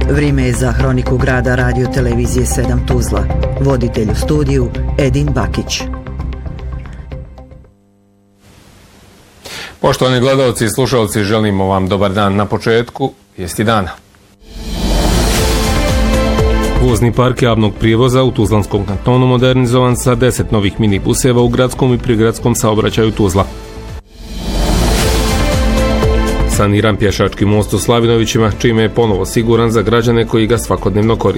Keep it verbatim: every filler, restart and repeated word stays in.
Vrijeme je za hroniku grada radio televizije sedam Tuzla. Voditelj u studiju Edin Bakić. Poštovani gledalci i slušalci, želimo vam dobar dan na početku vijesti dana. Vozni park javnog prijevoza u Tuzlanskom kantonu modernizovan sa deset novih minibuseva u gradskom i prigradskom saobraćaju Tuzla. Saniran pješački most u Slavinovićima, čime je ponovo siguran za građane koji ga svakodnevno koriste.